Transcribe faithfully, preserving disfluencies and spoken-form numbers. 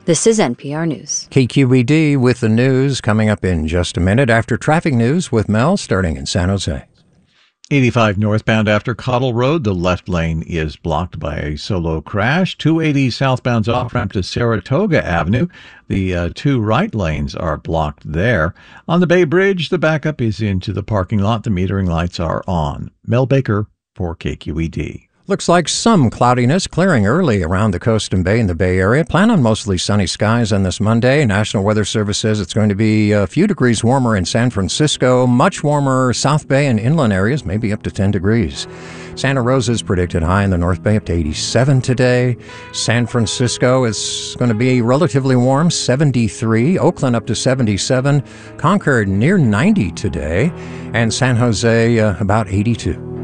This is N P R News. K Q E D with the news coming up in just a minute after traffic news with Mel starting in San Jose. eighty-five northbound after Cottle Road, the left lane is blocked by a solo crash. two eighty southbound's off-ramp to Saratoga Avenue. The uh, two right lanes are blocked there. On the Bay Bridge, the backup is into the parking lot. The metering lights are on. Mel Baker for K Q E D. Looks like some cloudiness clearing early around the coast and bay in the Bay Area. Plan on mostly sunny skies on this Monday. National Weather Service says it's going to be a few degrees warmer in San Francisco, much warmer South Bay and inland areas, maybe up to ten degrees. Santa Rosa's predicted high in the North Bay up to eighty-seven today. San Francisco is going to be relatively warm, seventy-three. Oakland up to seventy-seven. Concord near ninety today. And San Jose uh, about eighty-two.